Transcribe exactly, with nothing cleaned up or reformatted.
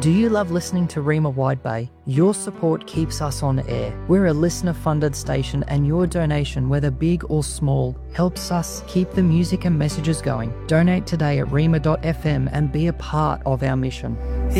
Do you love listening to Rima Wide Bay? Your support keeps us on air. We're a listener-funded station, and your donation, whether big or small, helps us keep the music and messages going. Donate today at rima dot f m and be a part of our mission.